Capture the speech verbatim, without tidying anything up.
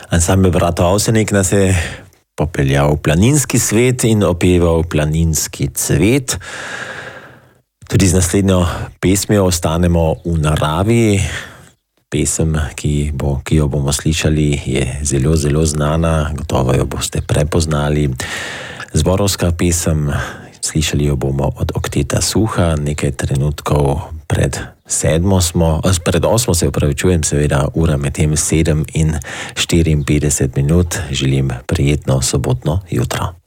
Ansambel Bratov Avsenik nas je popeljal v planinski svet in opeval Planinski cvet. Tudi z naslednjo pesmijo ostanemo v naravi. Pesem, ki, bo, ki jo bomo slišali, je zelo, zelo znana, gotovo jo boste prepoznali. Zborovska pesem, slišali jo bomo od Okteta Suha, nekaj trenutkov pred sedmo smo, pred osmo se upravičujem, seveda ura med tem sedem in štiriinpetdeset minut. Želim prijetno sobotno jutro.